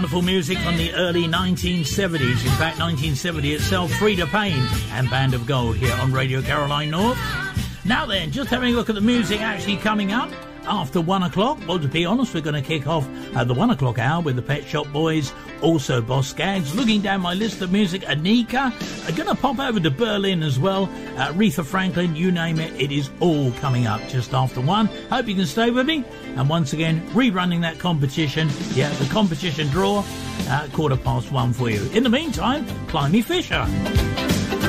wonderful music from the early 1970s. In fact, 1970 itself, Frida Payne and Band of Gold here on Radio Caroline North. Now then, just having a look at the music actually coming up after 1 o'clock. Well, to be honest, we're going to kick off at the 1 o'clock hour with the Pet Shop Boys, also Boss Skaggs. Looking down my list of music, Anika. I'm going to pop over to Berlin as well. Aretha Franklin, you name it, it is all coming up just after 1. Hope you can stay with me. And once again, rerunning that competition. Yeah, the competition draw at 1:15 for you. In the meantime, Climby Fisher.